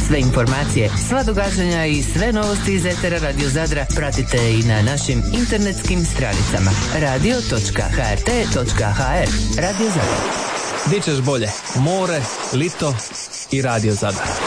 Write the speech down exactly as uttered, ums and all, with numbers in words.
Sve informacije, sva događanja i sve novosti iz etera Radio Zadra pratite i na našim internetskim stranicama radio točka h r t točka h r. Radio Zadar. Di ćeš bolje? More, lito i Radio Zadar.